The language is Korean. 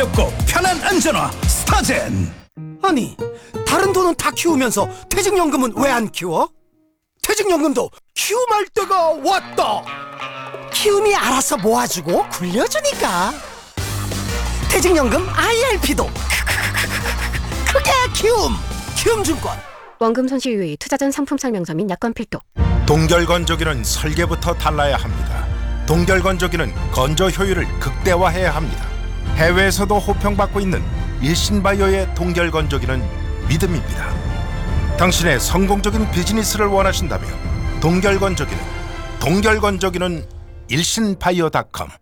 고 편한 안전화 스타젠. 아니, 다른 돈은 다 키우면서 퇴직연금은 왜 안 키워? 퇴직연금도 키움할 때가 왔다. 키움이 알아서 모아주고 굴려주니까. 퇴직연금 IRP도 크게 키움. 키움증권. 원금 손실 유의, 투자 전 상품 설명서 및 약관 필독. 동결건조기는 설계부터 달라야 합니다. 동결건조기는 건조 효율을 극대화해야 합니다. 해외에서도 호평받고 있는 일신바이오의 동결건조기는 믿음입니다. 당신의 성공적인 비즈니스를 원하신다면 동결건조기는 일신바이오.com